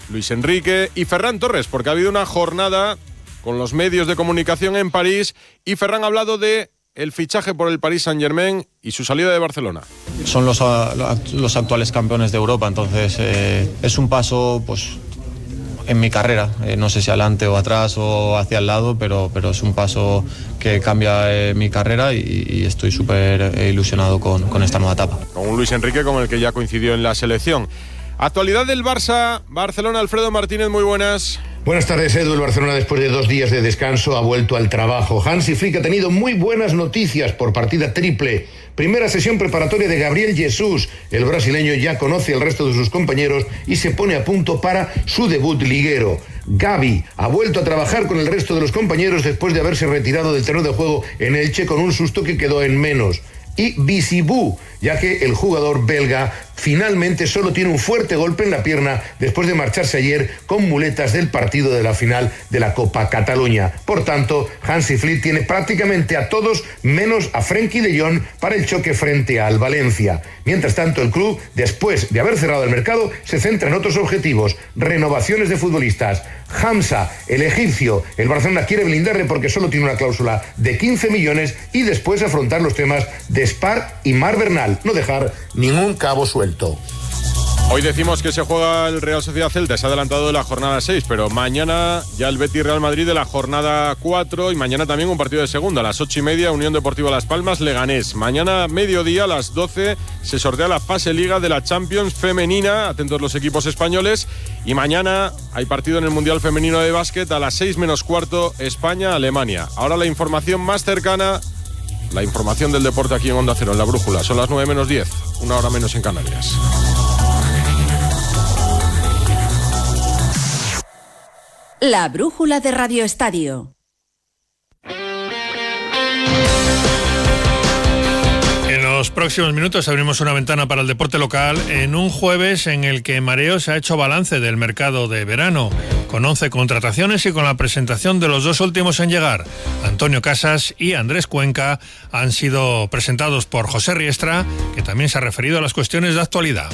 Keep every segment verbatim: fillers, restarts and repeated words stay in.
Luis Enrique y Ferran Torres, porque ha habido una jornada con los medios de comunicación en París y Ferran ha hablado de el fichaje por el Paris Saint-Germain y su salida de Barcelona. Son los, los actuales campeones de Europa, entonces eh, es un paso pues en mi carrera, eh, no sé si adelante o atrás o hacia el lado, pero, pero es un paso que cambia eh, mi carrera y, y estoy súper eh, ilusionado con, con esta nueva etapa. Con un Luis Enrique con el que ya coincidió en la selección. Actualidad del Barça, Barcelona, Alfredo Martínez, muy buenas. Buenas tardes, Edu. El Barcelona, después de dos días de descanso, ha vuelto al trabajo. Hansi Flick ha tenido muy buenas noticias por partida triple. Primera sesión preparatoria de Gabriel Jesús. El brasileño ya conoce al resto de sus compañeros y se pone a punto para su debut liguero. Gavi ha vuelto a trabajar con el resto de los compañeros después de haberse retirado del terreno de juego en Elche con un susto que quedó en menos. Y Bisibú, ya que el jugador belga finalmente solo tiene un fuerte golpe en la pierna después de marcharse ayer con muletas del partido de la final de la Copa Cataluña. Por tanto, Hansi Flick tiene prácticamente a todos menos a Frenkie de Jong para el choque frente al Valencia. Mientras tanto, el club, después de haber cerrado el mercado, se centra en otros objetivos: renovaciones de futbolistas. Hamza, el egipcio, el Barcelona quiere blindarle porque solo tiene una cláusula de quince millones y después afrontar los temas de Spar y Mar Bernal, no dejar ningún cabo suelto. Hoy decimos que se juega el Real Sociedad Celta, se ha adelantado de la jornada seis, pero mañana ya el Betis Real Madrid de la jornada cuatro y mañana también un partido de segunda, a las ocho y media, Unión Deportiva Las Palmas, Leganés. Mañana mediodía a las doce se sortea la fase Liga de la Champions femenina, atentos los equipos españoles, y mañana hay partido en el Mundial Femenino de Básquet a las seis menos cuarto, España-Alemania. Ahora la información más cercana, la información del deporte aquí en Onda Cero, en La Brújula. Son las nueve menos diez, una hora menos en Canarias. La Brújula de Radio Estadio. En los próximos minutos abrimos una ventana para el deporte local en un jueves en el que Mareo se ha hecho balance del mercado de verano, con once contrataciones y con la presentación de los dos últimos en llegar. Antonio Casas y Andrés Cuenca han sido presentados por José Riestra, que también se ha referido a las cuestiones de actualidad.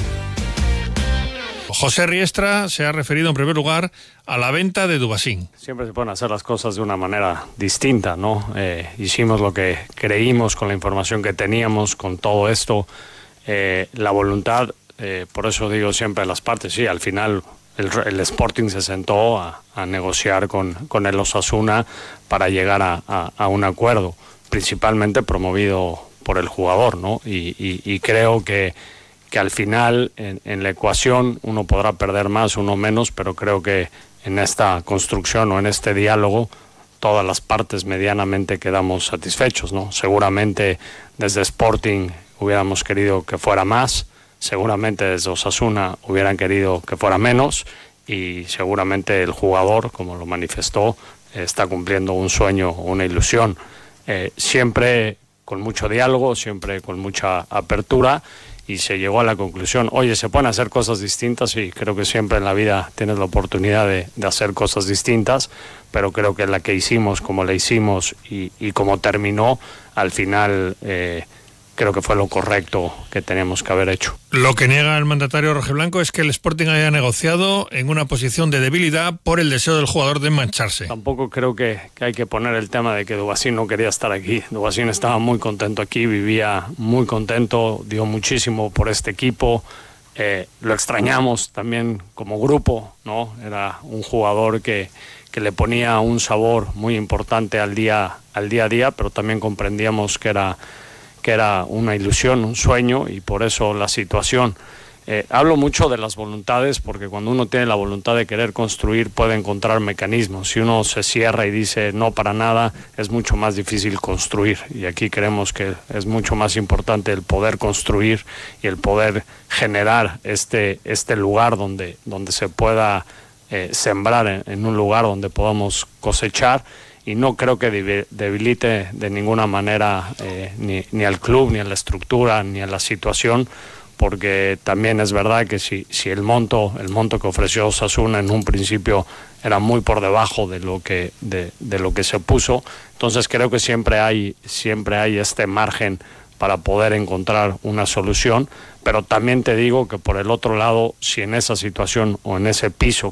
José Riestra se ha referido en primer lugar a la venta de Dubasín. Siempre se pueden hacer las cosas de una manera distinta, ¿no? Eh, hicimos lo que creímos con la información que teníamos, con todo esto, eh, la voluntad, eh, por eso digo siempre a las partes, sí, al final el, el Sporting se sentó a, a negociar con, con el Osasuna para llegar a, a, a un acuerdo, principalmente promovido por el jugador, ¿no? Y, y, y creo que que al final en, en la ecuación uno podrá perder más, uno menos, pero creo que en esta construcción o en este diálogo todas las partes medianamente quedamos satisfechos, ¿no? Seguramente desde Sporting hubiéramos querido que fuera más, seguramente desde Osasuna hubieran querido que fuera menos y seguramente el jugador, como lo manifestó, está cumpliendo un sueño o una ilusión. Eh, siempre con mucho diálogo, siempre con mucha apertura, y se llegó a la conclusión, oye, se pueden hacer cosas distintas, y creo que siempre en la vida tienes la oportunidad de, de hacer cosas distintas, pero creo que la que hicimos, como la hicimos y, y como terminó, al final eh, creo que fue lo correcto que teníamos que haber hecho. Lo que niega el mandatario rojiblanco es que el Sporting haya negociado en una posición de debilidad por el deseo del jugador de mancharse. Tampoco creo que, que hay que poner el tema de que Dubasín no quería estar aquí. Dubasín estaba muy contento aquí, vivía muy contento, dio muchísimo por este equipo. Eh, lo extrañamos también como grupo, ¿no? Era un jugador que, que le ponía un sabor muy importante al día, al día a día, pero también comprendíamos que era que era una ilusión, un sueño, y por eso la situación. Eh, hablo mucho de las voluntades, porque cuando uno tiene la voluntad de querer construir puede encontrar mecanismos. Si uno se cierra y dice no para nada, es mucho más difícil construir, y aquí creemos que es mucho más importante el poder construir y el poder generar este, este lugar donde, donde se pueda eh, sembrar en, en un lugar donde podamos cosechar. Y no creo que debilite de ninguna manera eh, ni, ni al club, ni a la estructura, ni a la situación, porque también es verdad que si, si el monto el monto que ofreció Osasuna en un principio era muy por debajo de lo que de, de lo que se puso, entonces creo que siempre hay siempre hay este margen para poder encontrar una solución, pero también te digo que por el otro lado, si en esa situación o en ese piso